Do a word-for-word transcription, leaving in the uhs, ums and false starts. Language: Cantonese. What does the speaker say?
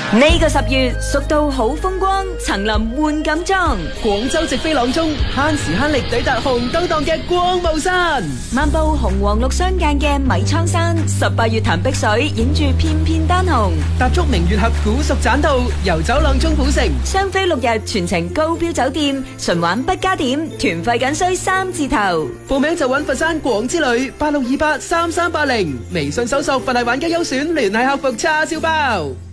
呢個十月，蜀道好風光，層林換錦裝。 廣州直飛朗中，慳時慳力抵達紅燈檔嘅光霧山。 漫步紅黃綠相間嘅米倉山，十八月潭碧水，影住片片丹紅。 踏足明月峽古蜀棧道，遊走朗中古城。 雙飛六日，全程高標酒店，純玩不加點，團費僅需三字頭。 報名就揾佛山廣之旅八六二八三三八零，微信搜索佛系玩家優選，聯繫客服叉燒包。